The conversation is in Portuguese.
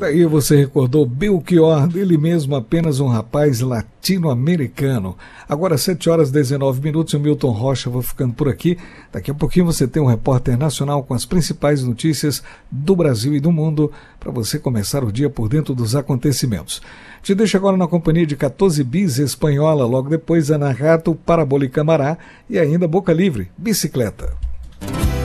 Daí você recordou Belchior, dele mesmo apenas um rapaz latino-americano. Agora 7h19, o Milton Rocha, vou ficando por aqui. Daqui a pouquinho você tem um repórter nacional com as principais notícias do Brasil e do mundo para você começar o dia por dentro dos acontecimentos. Te deixo agora na companhia de 14 Bis Espanhola, logo depois Ana Rato, Parabólica Camará e ainda Boca Livre, Bicicleta.